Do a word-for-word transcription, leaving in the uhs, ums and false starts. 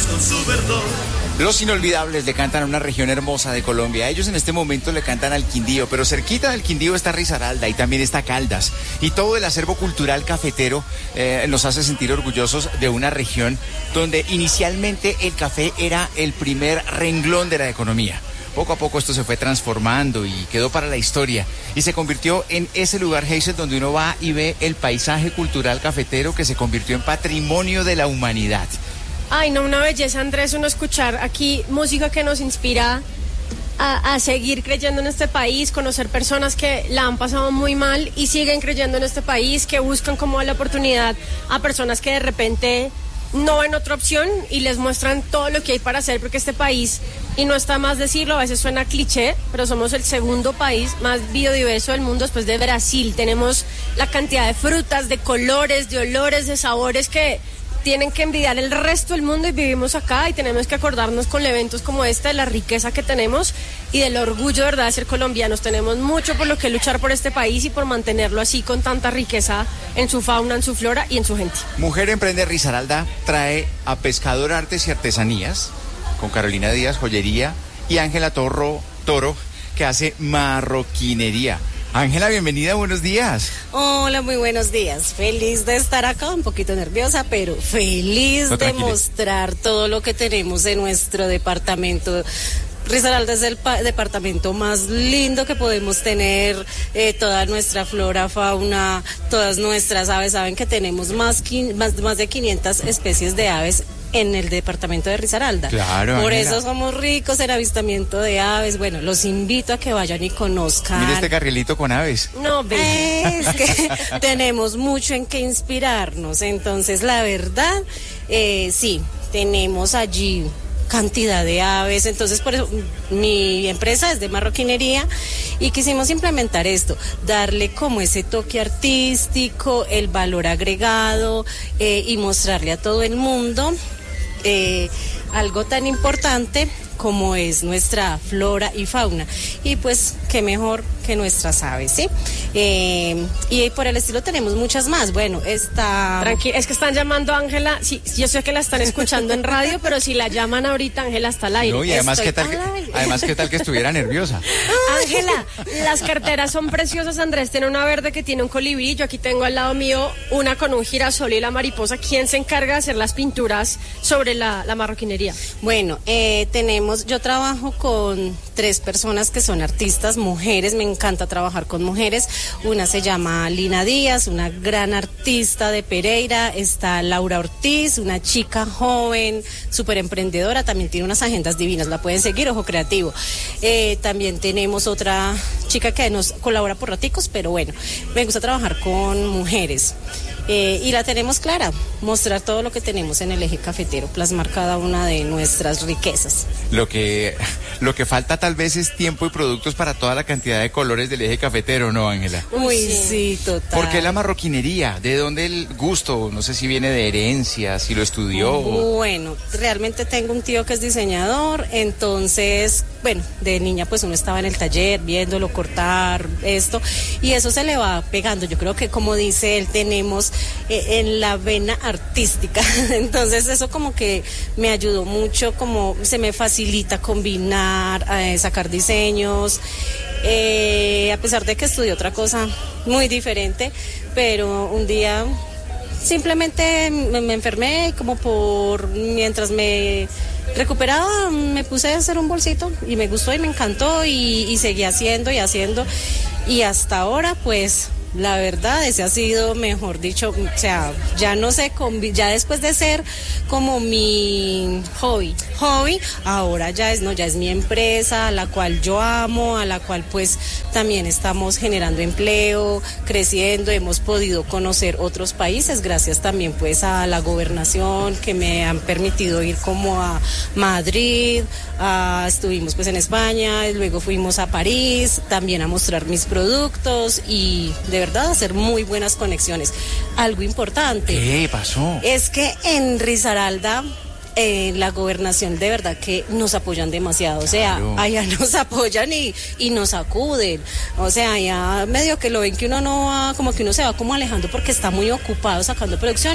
con su verdor. Los Inolvidables le cantan a una región hermosa de Colombia. Ellos en este momento le cantan al Quindío, pero cerquita del Quindío está Risaralda y también está Caldas. Y todo el acervo cultural cafetero eh, nos hace sentir orgullosos de una región donde inicialmente el café era el primer renglón de la economía. Poco a poco esto se fue transformando y quedó para la historia. Y se convirtió en ese lugar, Hazel, donde uno va y ve el paisaje cultural cafetero que se convirtió en patrimonio de la humanidad. Ay, no, una belleza, Andrés, uno escuchar aquí música que nos inspira a, a seguir creyendo en este país, conocer personas que la han pasado muy mal y siguen creyendo en este país, que buscan como la oportunidad a personas que de repente no ven otra opción y les muestran todo lo que hay para hacer, porque este país, y no está más decirlo, a veces suena cliché, pero somos el segundo país más biodiverso del mundo después de Brasil. Tenemos la cantidad de frutas, de colores, de olores, de sabores que tienen que envidiar el resto del mundo, y vivimos acá y tenemos que acordarnos con eventos como este de la riqueza que tenemos y del orgullo de verdad de ser colombianos. Tenemos mucho por lo que luchar por este país y por mantenerlo así con tanta riqueza en su fauna, en su flora y en su gente. Mujer Emprende Risaralda trae a Pescador Artes y Artesanías con Carolina Díaz, joyería, y Ángela Toro, Toro, que hace marroquinería. Ángela, bienvenida, buenos días. Hola, muy buenos días. Feliz de estar acá, un poquito nerviosa, pero feliz no, de mostrar todo lo que tenemos en nuestro departamento. Risaralda es el pa- departamento más lindo que podemos tener, eh, toda nuestra flora, fauna, todas nuestras aves. Saben que tenemos más, qui- más, más de quinientas especies de aves en el departamento de Risaralda. Claro, por Ángela. eso somos ricos en avistamiento de aves. Bueno, los invito a que vayan y conozcan. Mire este carrilito con aves. No, es que tenemos mucho en qué inspirarnos. Entonces, la verdad, eh, sí, tenemos allí cantidad de aves. Entonces, por eso mi empresa es de marroquinería y quisimos implementar esto, darle como ese toque artístico, el valor agregado, eh, y mostrarle a todo el mundo eh, algo tan importante como es nuestra flora y fauna. Y pues, qué mejor que nuestras aves, ¿sí? Eh, y por el estilo tenemos muchas más. Bueno, está... Tranquila, es que están llamando a Ángela. Sí, yo sé que la están escuchando en radio, pero si la llaman ahorita, Ángela está al aire. No, y además, Estoy ¿qué tal que, al aire. además, ¿qué tal que estuviera nerviosa? Ángela, las carteras son preciosas. Andrés tiene una verde que tiene un colibrí. Yo aquí tengo al lado mío una con un girasol y la mariposa. ¿Quién se encarga de hacer las pinturas sobre la, la marroquinería? Bueno, eh, tenemos, yo trabajo con tres personas que son artistas, mujeres, me encanta trabajar con mujeres. Una se llama Lina Díaz, una gran artista de Pereira. Está Laura Ortiz, una chica joven, súper emprendedora, también tiene unas agendas divinas, la pueden seguir, Ojo Creativo. Eh, también tenemos otra chica que nos colabora por raticos, pero bueno, me gusta trabajar con mujeres. Eh, y la tenemos clara, mostrar todo lo que tenemos en el eje cafetero, plasmar cada una de nuestras riquezas. Lo que, lo que falta tal vez es tiempo y productos para toda la cantidad de colores del eje cafetero, ¿no, Ángela? Uy, sí, sí, total. ¿Por qué la marroquinería? ¿De dónde el gusto? No sé si viene de herencia, si lo estudió. Bueno, realmente tengo un tío que es diseñador, entonces, bueno, de niña pues uno estaba en el taller viéndolo cortar esto, y eso se le va pegando. Yo creo que, como dice él, tenemos eh, en la vena artística, entonces eso como que me ayudó mucho, como se me facilita combinar, eh, sacar diseños, eh, a pesar de que estudié otra cosa muy diferente, pero un día simplemente me, me enfermé y como por mientras me recuperaba me puse a hacer un bolsito y me gustó y me encantó, y, y seguí haciendo y haciendo, y hasta ahora pues la verdad ese ha sido, mejor dicho, o sea, ya no sé, ya después de ser como mi hobby, hobby, ahora ya es, no, ya es mi empresa, a la cual yo amo, a la cual pues también estamos generando empleo, creciendo, hemos podido conocer otros países gracias también pues a la gobernación, que me han permitido ir como a Madrid, a, estuvimos pues en España, luego fuimos a París, también a mostrar mis productos y de verdad hacer muy buenas conexiones. Algo importante. ¿Qué pasó? Es que en Risaralda eh, la gobernación de verdad que nos apoyan demasiado, o sea, claro. Allá nos apoyan y, y nos acuden, o sea, allá medio que lo ven que uno no va, como que uno se va como alejando porque está muy ocupado sacando producción.